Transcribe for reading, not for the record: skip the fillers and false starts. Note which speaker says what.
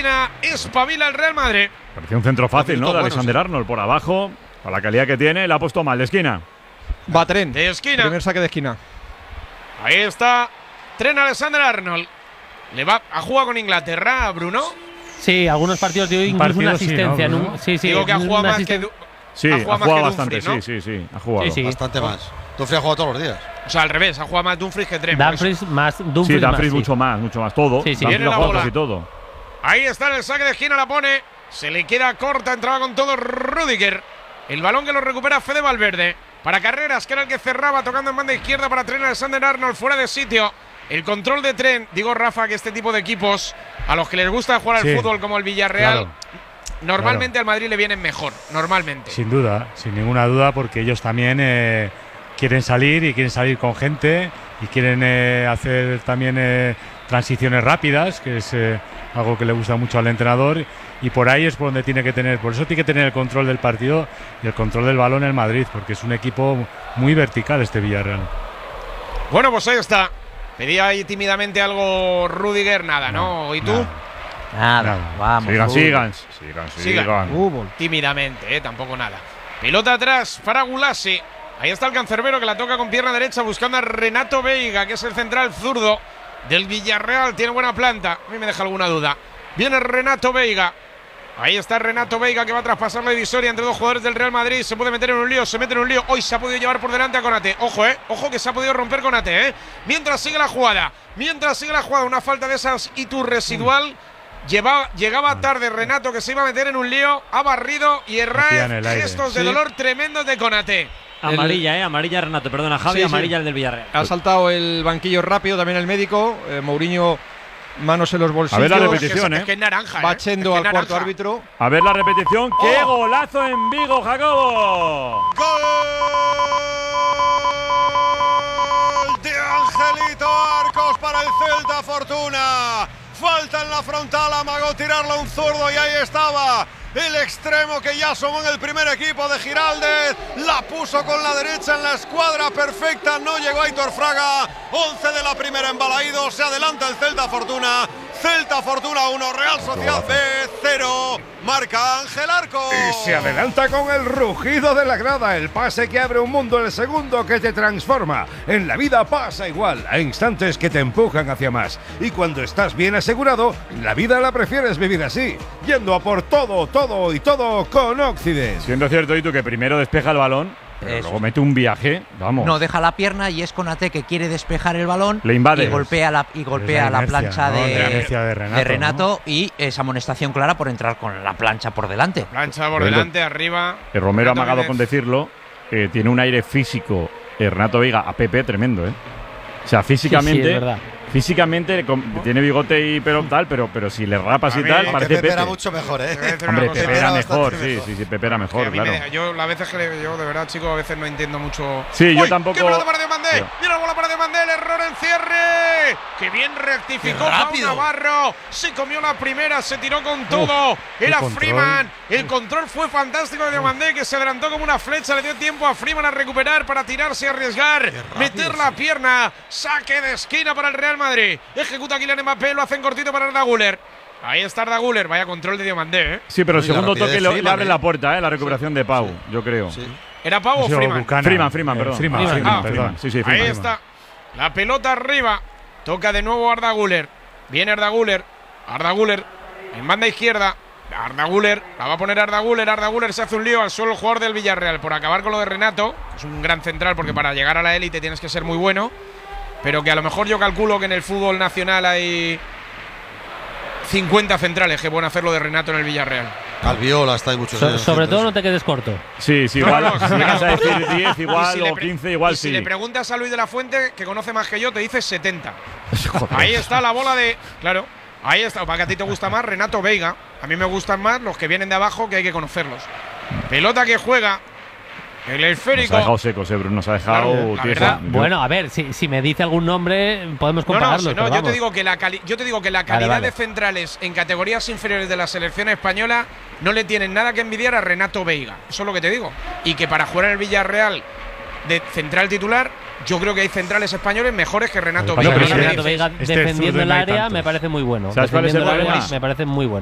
Speaker 1: esquina, espabila el Real Madrid.
Speaker 2: Parecía un centro fácil, ¿no? De Alexander Arnold por abajo, con la calidad que tiene, la ha puesto mal de esquina.
Speaker 3: Va Trent.
Speaker 1: De esquina.
Speaker 3: Primer saque de esquina.
Speaker 1: Ahí está Trent Alexander-Arnold. ¿Ha jugado con Inglaterra, Bruno?
Speaker 4: Sí, algunos partidos dio incluso una asistencia. Sí,
Speaker 1: Digo que ha jugado más que…
Speaker 2: Sí, ha jugado bastante,
Speaker 1: Dumfries, ¿no?
Speaker 2: sí, ha jugado.
Speaker 4: Sí.
Speaker 5: Bastante más. Dumfries ha jugado todos los días.
Speaker 1: O sea, al revés, ha jugado más Dumfries que Trent.
Speaker 4: Dumfries más, Dumfries
Speaker 2: sí, Dumfries
Speaker 4: más,
Speaker 2: mucho más. Todo.
Speaker 4: Sí.
Speaker 1: Viene la bola.
Speaker 2: Casi todo.
Speaker 1: Ahí está en el saque de esquina, la pone. Se le queda corta, entraba con todo Rüdiger. El balón que lo recupera Fede Valverde. Para Carreras, que era el que cerraba, tocando en banda izquierda para Trent Alexander-Arnold, fuera de sitio. El control de Trent. Digo, Rafa, que este tipo de equipos, a los que les gusta jugar al fútbol como el Villarreal, normalmente al Madrid le vienen mejor, normalmente.
Speaker 6: Sin duda, sin ninguna duda, porque ellos también quieren salir con gente y quieren hacer también transiciones rápidas, que es algo que le gusta mucho al entrenador, y por ahí es por donde tiene que tener, por eso tiene que tener el control del partido y el control del balón el Madrid, porque es un equipo muy vertical este Villarreal.
Speaker 1: Bueno, pues ahí está. Pedía ahí tímidamente algo Rüdiger, nada, ¿no? ¿Y tú?
Speaker 4: Nada. Vamos.
Speaker 2: Sigan.
Speaker 1: Tímidamente, tampoco nada. Pelota atrás para Gulasi. Ahí está el cancerbero que la toca con pierna derecha buscando a Renato Veiga, que es el central zurdo del Villarreal. Tiene buena planta. A mí me deja alguna duda. Viene Renato Veiga. Ahí está Renato Veiga, que va a traspasar la divisoria entre dos jugadores del Real Madrid. Se puede meter en un lío, se mete en un lío. Hoy se ha podido llevar por delante a Konaté. Ojo que se ha podido romper Konaté, Mientras sigue la jugada. Una falta de esas residual. Llegaba tarde Renato, que se iba a meter en un lío. Ha barrido y gestos de dolor tremendos de Konaté.
Speaker 7: Amarilla Renato, perdona Javi, amarilla el del Villarreal.
Speaker 3: Ha saltado el banquillo rápido también el médico. Mourinho, manos en los bolsillos.
Speaker 2: A ver la repetición,
Speaker 1: es que es naranja.
Speaker 3: Va yendo al cuarto árbitro.
Speaker 2: A ver la repetición. ¡Qué golazo en Vigo, Jacobo!
Speaker 5: ¡Gol de Angelito Arcos para el Celta Fortuna! Falta en la frontal, amagó tirarla un zurdo y ahí estaba el extremo que ya asomó en el primer equipo de Giraldez. La puso con la derecha en la escuadra perfecta, no llegó Aitor Fraga. 11 de la primera en Balaídos, se adelanta el Celta Fortuna. Celta Fortuna 1, Real Sociedad B 0. Marca Ángel Arcos.
Speaker 8: Y se adelanta con el rugido de la grada. El pase que abre un mundo, el segundo que te transforma. En la vida pasa igual. Hay instantes que te empujan hacia más. Y cuando estás bien asegurado, la vida la prefieres vivir así. Yendo a por todo con Occident.
Speaker 2: Siendo cierto, Itu, que primero despeja el balón, pero luego mete un viaje, vamos.
Speaker 9: No deja la pierna y es Konaté que quiere despejar el balón.
Speaker 2: Le invade.
Speaker 9: Y golpea la plancha de Renato, y esa amonestación clara por entrar con la plancha por delante.
Speaker 1: Plancha por delante, arriba.
Speaker 2: Romero ha amagado con decirlo. Tiene un aire físico, Renato Veiga, a Pepe tremendo, O sea, físicamente.
Speaker 4: Sí, es verdad.
Speaker 2: Físicamente tiene bigote y pelo tal, pero si le rapas y tal, parece
Speaker 5: Pepe era mucho mejor,
Speaker 2: Hombre, Pepe era mejor, sí, Pepe era mejor, claro.
Speaker 1: Yo las veces que yo de verdad, chicos, a veces no entiendo mucho.
Speaker 2: Sí, yo tampoco.
Speaker 1: ¡Qué pelota para Diomandé! ¡Mira la bola para Diomandé! ¡El error en cierre! ¡Qué bien rectificó Pau Navarro! Se comió la primera, se tiró con todo. Era Freeman. El control fue fantástico de Diomandé, que se adelantó como una flecha. Le dio tiempo a Freeman a recuperar para tirarse y arriesgar. Meter la pierna. Saque de esquina para el Real Madrid. Ejecuta Kylian Mbappé, lo hacen cortito para Arda Güler. Ahí está Arda Güler, vaya control de Diomandé,
Speaker 2: Sí, pero el segundo toque le abre la puerta, la recuperación de Pau, yo creo.
Speaker 5: Sí.
Speaker 1: ¿Era Pau o Freeman?
Speaker 2: Freeman, perdón.
Speaker 6: Freeman.
Speaker 2: Sí, Freeman.
Speaker 1: Ahí está. La pelota arriba. Toca de nuevo Arda Güler. Viene Arda Güler. Arda Güler en banda izquierda. Arda Güler, la va a poner Arda Güler. Arda Güler se hace un lío al suelo el jugador del Villarreal por acabar con lo de Renato. Es un gran central porque para llegar a la élite tienes que ser muy bueno. Pero que a lo mejor yo calculo que en el fútbol nacional hay 50 centrales que pueden hacer lo de Renato en el Villarreal.
Speaker 5: Albiol está ahí muchos años.
Speaker 4: Sobre todo no te quedes corto.
Speaker 2: Sí, igual. Si me vas a decir 10 igual o 15 igual sí.
Speaker 1: Si le preguntas a Luis de la Fuente, que conoce más que yo, te dice 70. Ahí está la bola de… Claro, ahí está. Para que a ti te gusta más Renato Veiga. A mí me gustan más los que vienen de abajo, que hay que conocerlos. Pelota que juega… El esférico.
Speaker 2: Nos ha dejado secos, Bruno. Nos ha dejado…
Speaker 1: Claro,
Speaker 4: bueno, a ver, si me dice algún nombre, podemos compararlo.
Speaker 1: No, yo te digo que la calidad de centrales en categorías inferiores de la selección española no le tienen nada que envidiar a Renato Veiga. Eso es lo que te digo. Y que para jugar en el Villarreal de central titular, yo creo que hay centrales españoles mejores que Renato Veiga.
Speaker 4: Renato Veiga defendiendo el área me parece muy bueno.
Speaker 2: ¿Sabes cuál es el problema?
Speaker 4: Me parece muy bueno.